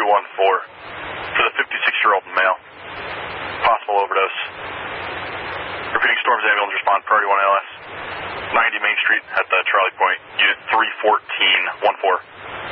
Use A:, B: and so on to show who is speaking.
A: for the 56-year-old male. Possible overdose. Repeating Storms ambulance respond, priority 1 ALS. 90 Main Street at the Charlie Point, unit 31414.